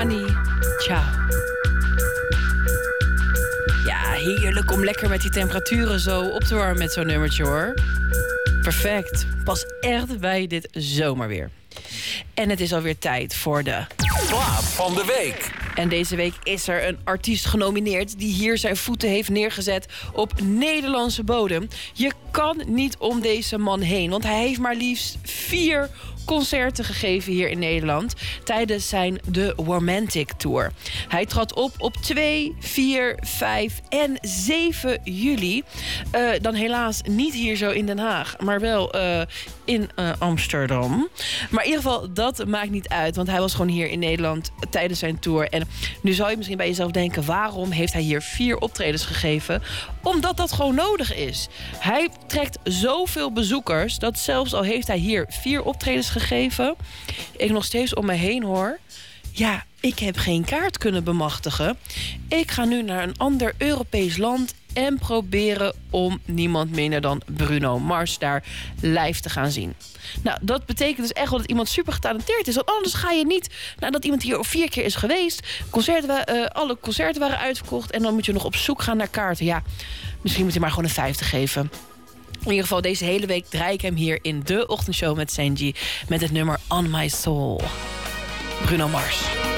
Mani Chao. Ja, heerlijk om lekker met die temperaturen zo op te warmen met zo'n nummertje, hoor. Perfect. Pas echt bij dit zomerweer. En het is alweer tijd voor de Plaat van de week. En deze week is er een artiest genomineerd die hier zijn voeten heeft neergezet op Nederlandse bodem. Je kan niet om deze man heen, want hij heeft maar liefst 4 concerten gegeven hier in Nederland tijdens zijn The Romantic Tour. Hij trad op 2, 4, 5 en 7 juli. Dan helaas niet hier zo in Den Haag, maar wel in Amsterdam. Maar in ieder geval, dat maakt niet uit, want hij was gewoon hier in Nederland tijdens zijn tour. En nu zal je misschien bij jezelf denken, waarom heeft hij hier 4 optredens gegeven? Omdat dat gewoon nodig is. Hij trekt zoveel bezoekers dat zelfs al heeft hij hier 4 optredens gegeven, ik nog steeds om me heen hoor, ja, ik heb geen kaart kunnen bemachtigen. Ik ga nu naar een ander Europees land en proberen om niemand minder dan Bruno Mars daar live te gaan zien. Nou, dat betekent dus echt wel dat iemand super getalenteerd is. Want anders ga je niet, nadat iemand hier 4 keer is geweest, alle concerten waren uitverkocht en dan moet je nog op zoek gaan naar kaarten. Ja, misschien moet hij maar gewoon een 50 geven. In ieder geval, deze hele week draai ik hem hier in de ochtendshow met Senji met het nummer On My Soul. Bruno Mars.